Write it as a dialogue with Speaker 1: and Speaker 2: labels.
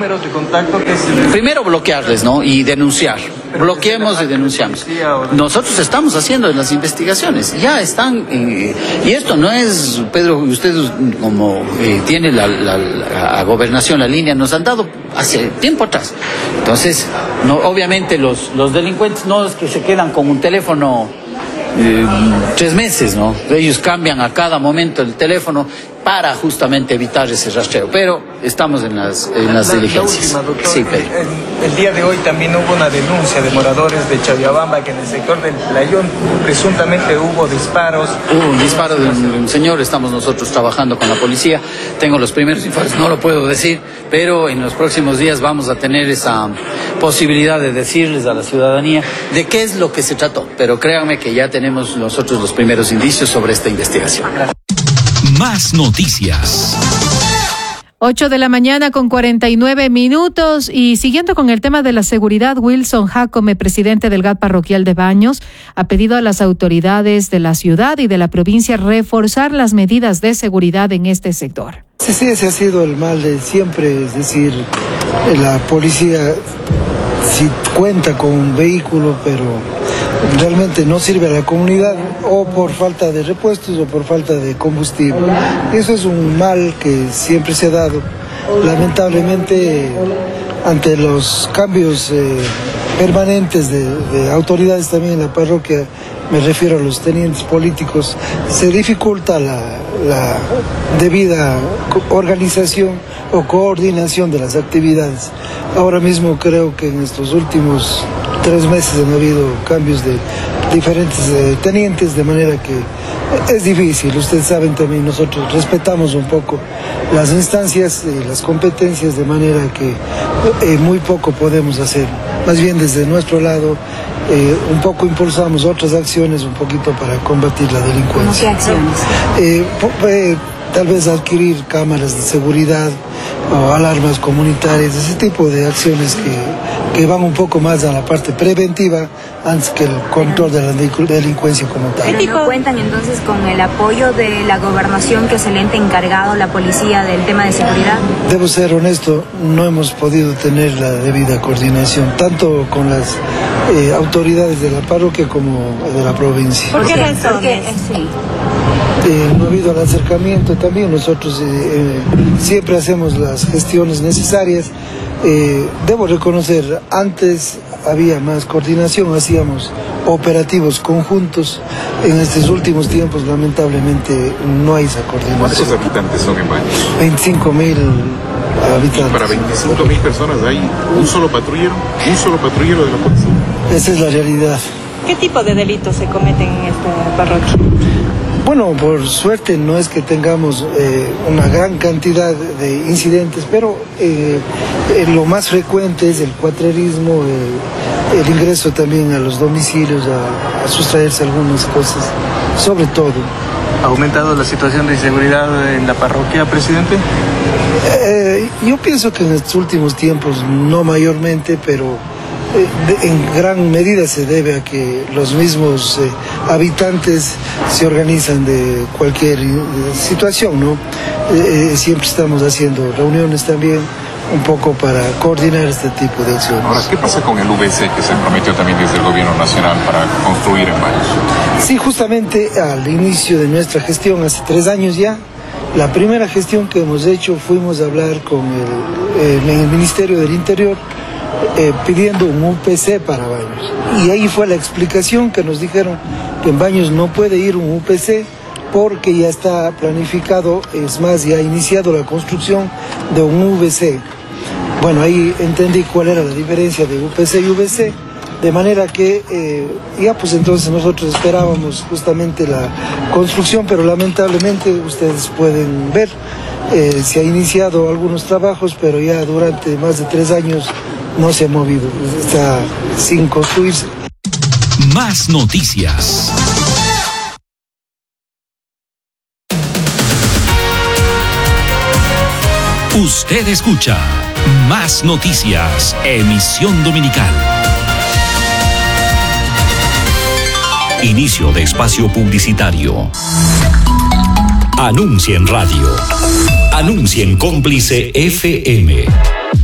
Speaker 1: números de contacto que
Speaker 2: primero bloquearles, ¿no? Y denunciar. Bloqueemos y denunciamos. Nosotros estamos haciendo las investigaciones. Ya están. Y esto no es, Pedro, usted como tiene a gobernación la línea, nos han dado hace tiempo atrás. Entonces, no, obviamente los delincuentes no es que se quedan con un teléfono 3 meses, ¿no? Ellos cambian a cada momento el teléfono para justamente evitar ese rastreo, pero estamos en las diligencias.
Speaker 1: La última, doctor,
Speaker 2: sí, Pedro.
Speaker 1: El día de hoy también hubo una denuncia de moradores de Chababamba que en el sector del Playón presuntamente hubo disparos.
Speaker 2: Hubo un disparo de un señor, estamos nosotros trabajando con la policía, tengo los primeros informes, no lo puedo decir, pero en los próximos días vamos a tener esa posibilidad de decirles a la ciudadanía de qué es lo que se trató, pero créanme que ya tenemos nosotros los primeros indicios sobre esta investigación.
Speaker 3: Más noticias.
Speaker 4: 8:49 a.m. y siguiendo con el tema de la seguridad, Wilson Jacome, presidente del GAT parroquial de Baños, ha pedido a las autoridades de la ciudad y de la provincia reforzar las medidas de seguridad en este sector.
Speaker 5: Sí, ese ha sido el mal de siempre, es decir, la policía sí cuenta con un vehículo, pero realmente no sirve a la comunidad o por falta de repuestos o por falta de combustible. Eso es un mal que siempre se ha dado. Lamentablemente, ante los cambios permanentes de autoridades también en la parroquia, me refiero a los tenientes políticos, se dificulta la debida organización o coordinación de las actividades. Ahora mismo creo que en estos últimos 3 meses han habido cambios de diferentes tenientes, de manera que es difícil. Ustedes saben también, nosotros respetamos un poco las instancias y las competencias, de manera que muy poco podemos hacer. Más bien desde nuestro lado, un poco impulsamos otras acciones un poquito para combatir la delincuencia.
Speaker 6: ¿Cómo qué acciones?
Speaker 5: Tal vez adquirir cámaras de seguridad o alarmas comunitarias, ese tipo de acciones que van un poco más a la parte preventiva antes que el control de la delincuencia como tal.
Speaker 6: ¿Pero no cuentan entonces con el apoyo de la gobernación, que es el ente encargado, la policía, del tema de seguridad?
Speaker 5: Debo ser honesto, no hemos podido tener la debida coordinación, tanto con las autoridades de la parroquia como de la provincia.
Speaker 6: ¿Por qué razones? Sí.
Speaker 5: No ha habido el acercamiento también. Nosotros siempre hacemos las gestiones necesarias. Debo reconocer, antes había más coordinación, hacíamos operativos conjuntos. En estos últimos tiempos, lamentablemente, no hay esa coordinación.
Speaker 7: ¿Cuántos habitantes son en Baños?
Speaker 5: 25.000 habitantes.
Speaker 7: ¿Y para 25.000 personas hay un solo patrullero de la policía?
Speaker 5: Esa es la realidad.
Speaker 8: ¿Qué tipo de delitos se cometen en esta parroquia?
Speaker 5: Bueno, por suerte no es que tengamos una gran cantidad de incidentes, pero lo más frecuente es el cuatrerismo, el ingreso también a los domicilios, a sustraerse algunas cosas, sobre todo.
Speaker 1: ¿Ha aumentado la situación de inseguridad en la parroquia, presidente?
Speaker 5: Yo pienso que en estos últimos tiempos no mayormente, pero en gran medida se debe a que los mismos habitantes se organizan de cualquier situación, ¿no? Siempre estamos haciendo reuniones también un poco para coordinar este tipo de acciones.
Speaker 7: Ahora, ¿qué pasa con el VC que se prometió también desde el gobierno nacional para construir en Baños?
Speaker 5: Sí, justamente al inicio de nuestra gestión, hace 3 años ya, la primera gestión que hemos hecho fuimos a hablar con el Ministerio del Interior, pidiendo un UPC para Baños. Y ahí fue la explicación que nos dijeron que en Baños no puede ir un UPC porque ya está planificado, es más, ya ha iniciado la construcción de un VC. Bueno, ahí entendí cuál era la diferencia de UPC y VC, de manera que ya pues entonces nosotros esperábamos justamente la construcción, pero lamentablemente ustedes pueden ver, se ha iniciado algunos trabajos, pero ya durante más de 3 años no se ha movido, está sin construirse.
Speaker 3: Más noticias. Usted escucha Más Noticias, emisión dominical. Inicio de espacio publicitario. Anuncia en radio. Anuncia en Cómplice FM.